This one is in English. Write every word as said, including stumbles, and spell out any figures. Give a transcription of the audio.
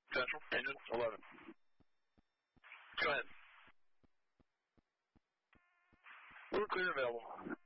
Central, engine eleven. Go ahead. We're clear available.